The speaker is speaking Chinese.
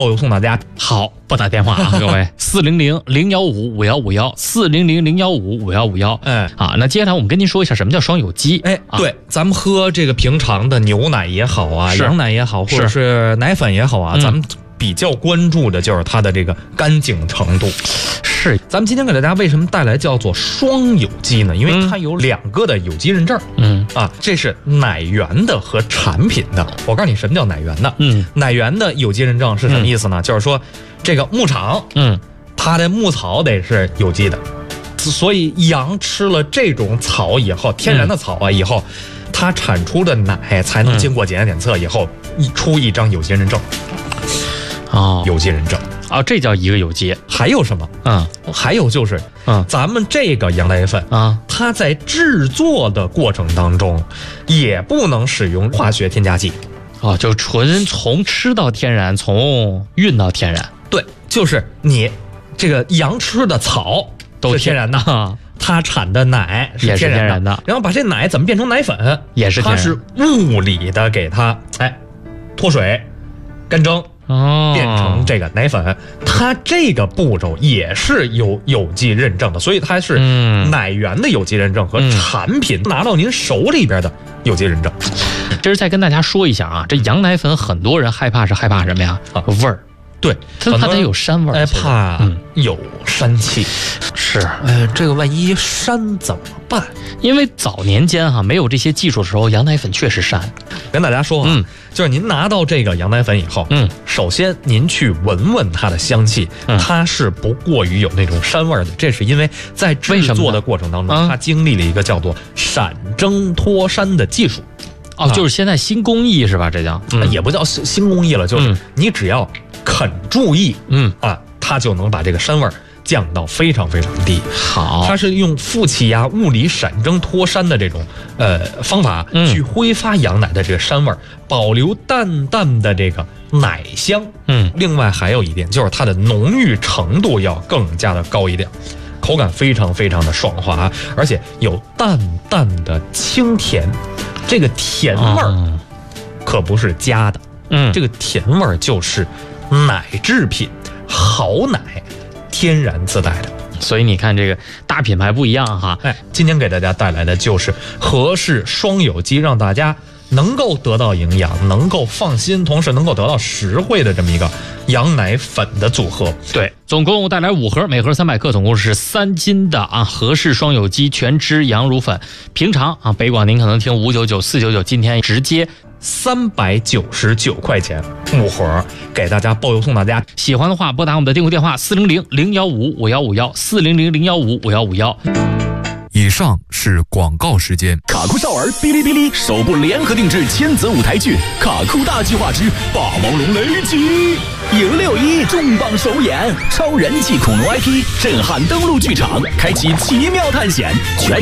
又送大家。 好，拨打电话啊，各位400-015-5151，400-015-5151。那接下来我们跟您说一下什么叫双有机。 对，咱们喝这个平常的牛奶也好啊，羊奶也好，或者是奶粉也好啊，咱们比较关注的就是它的这个干净程度。 是， 咱们今天给大家为什么带来叫做双有机呢？因为它有2个的有机认证。这是奶源的和产品的。我告诉你什么叫奶源的。奶源的有机认证是什么意思呢？就是说这个牧场，它的牧草得是有机的，所以羊吃了这种草以后，天然的草啊，以后它产出的奶才能经过检验检测以后出一张有机认证。有机认证。 这叫一个有机。 还有什么？还有就是，咱们这个羊奶粉它在制作的过程当中，也不能使用化学添加剂。 就纯从吃到天然，从运到天然。 对，就是你这个羊吃的草都是天然的，它产的奶是天然的，然后把这奶怎么变成奶粉， 也是天然， 它是物理的给它脱水、干蒸。变成这个奶粉，它这个步骤也是有机认证的，所以它是奶源的有机认证和产品拿到您手里边的有机认证。 这是再跟大家说一下啊，这羊奶粉很多人害怕什么呀？味儿。对，它得有膻味儿， 怕有膻气。 是， 这个万一膻怎么办？ 因为早年间没有这些技术的时候，羊奶粉确实膻。 跟大家说就是您拿到这个羊奶粉以后，首先您去闻闻它的香气，它是不过于有那种膻味的。这是因为在制作的过程当中，它经历了一个叫做闪蒸脱膻的技术。 就是现在新工艺是吧？这叫也不叫新工艺了，就是你只要肯注意，它就能把这个膻味降到非常非常低。 好， 它是用负气压物理闪蒸脱膻的这种方法去挥发羊奶的这个膻味，保留淡淡的这个奶香。另外还有一点就是它的浓郁程度要更加的高一点，口感非常非常的爽滑，而且有淡淡的清甜。这个甜味儿可不是加的，这个甜味儿就是奶制品好奶天然自带的。 所以你看这个大品牌不一样哈。 今天给大家带来的就是和氏双有机，让大家能够得到营养，能够放心，同时能够得到实惠的这么一个羊奶粉的组合。 对，总共带来5盒，每盒300克，总共是3斤的和氏双有机全脂羊乳粉。平常北广您可能听599、499，今天直接 399块钱5盒，给大家包邮送大家。 喜欢的话拨打我们的订购电话400-015-5151，400-015-5151。 以上是广告时间。 卡酷少儿哔哩哔哩首部联合定制千泽舞台剧《卡酷大计划之霸王龙雷击》，迎6·1重磅首演，超人气恐龙 IP 震撼登陆剧场，开启奇妙探险，全